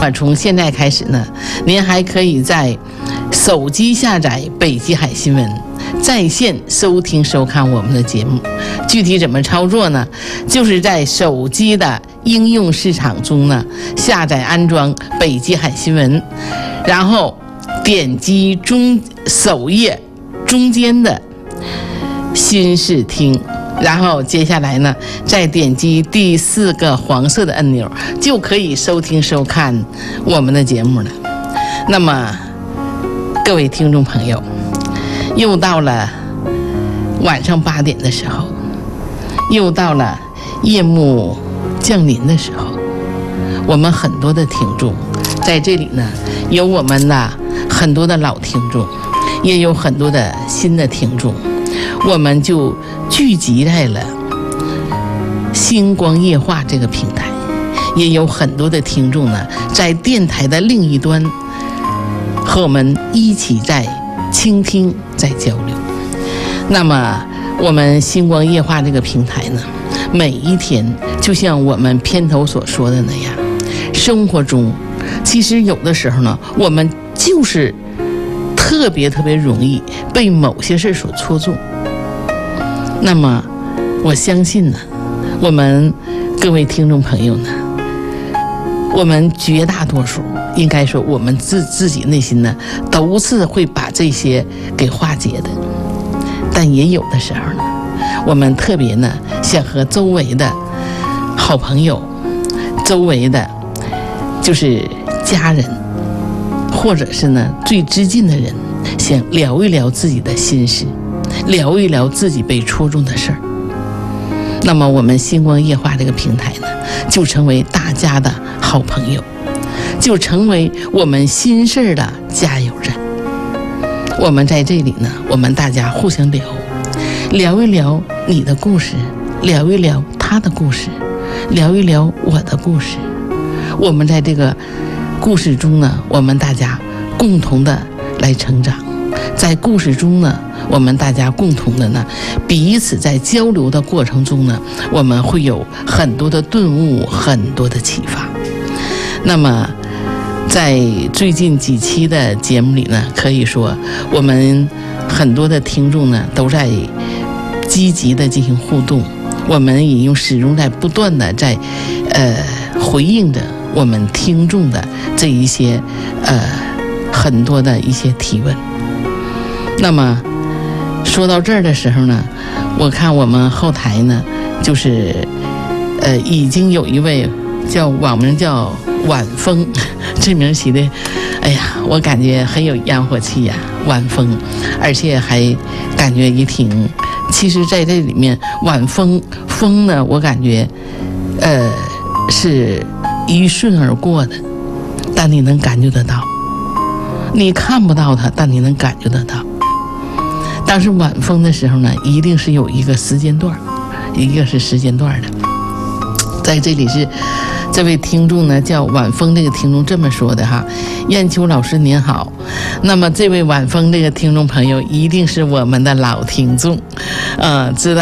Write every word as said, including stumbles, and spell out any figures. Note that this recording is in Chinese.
么从现在开始呢，您还可以在手机下载北极海新闻，在线收听收看我们的节目。具体怎么操作呢？就是在手机的应用市场中呢，下载安装北极海新闻，然后点击中首页中间的新视听，然后接下来呢，再点击第四个黄色的按钮，就可以收听收看我们的节目了。那么各位听众朋友，又到了晚上八点的时候，又到了夜幕降临的时候，我们很多的听众在这里呢，有我们的很多的老听众，也有很多的新的听众，我们就聚集在了星光夜话这个平台，也有很多的听众呢，在电台的另一端和我们一起在倾听，在交流。那么我们星光夜话这个平台呢，每一天就像我们片头所说的那样，生活中其实有的时候呢，我们就是特别特别容易被某些事所戳中。那么我相信呢，我们各位听众朋友呢，我们绝大多数应该说我们自自己内心呢，都是会把这些给化解的。但也有的时候呢，我们特别呢想和周围的好朋友，周围的就是家人，或者是呢最知近的人，想聊一聊自己的心事，聊一聊自己被戳中的事儿。那么我们星光夜话这个平台呢，就成为大家的好朋友，就成为我们心事的加油站。我们在这里呢，我们大家互相聊，聊一聊你的故事，聊一聊他的故事，聊一聊我的故事。我们在这个故事中呢，我们大家共同的来成长，在故事中呢，我们大家共同的呢，彼此在交流的过程中呢，我们会有很多的顿悟，很多的启发。那么在最近几期的节目里呢，可以说我们很多的听众呢都在积极的进行互动，我们也用始终在不断的在呃回应着我们听众的这一些呃很多的一些提问。那么说到这儿的时候呢，我看我们后台呢，就是呃已经有一位叫网名叫晚风，这名起的，哎呀，我感觉很有烟火气呀，晚风，而且还感觉也挺，其实在这里面晚风风呢，我感觉呃是一瞬而过的，但你能感觉得到，你看不到它，但你能感觉得到。当时晚风的时候呢，一定是有一个时间段，一个是时间段的。在这里是这位听众呢，叫晚风这个听众这么说的哈，燕秋老师您好。那么这位晚风这个听众朋友一定是我们的老听众，呃，知道。